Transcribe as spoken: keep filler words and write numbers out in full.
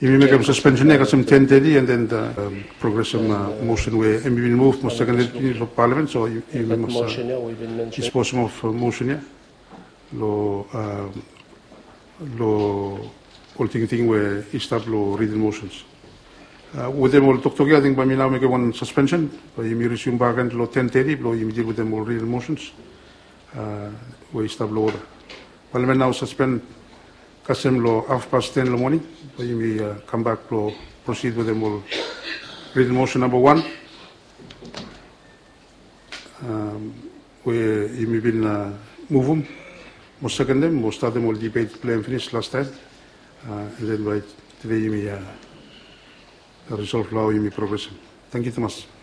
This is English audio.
You make a suspension at some ten thirty and then the um, progress some uh, motion where M B will move most second of Parliament, so you, you must uh, dispose of uh, motion here. Lo, uh, lo, all thing thing where start lo reading motions. Uh, with them all talk together, I think by me now make one suspension, but you resume back until ten thirty, lo you deal with them all reading motions. Uh, where start lo order. Parliament now suspend Kasem lo half past ten in the morning, but you may uh, come back to proceed with them all. Reading motion number one, um, where you may be uh, move them, most second them, most start them all debate play and finish last time, uh, and then by today you may uh, resolve law you may progress. Thank you, Thomas.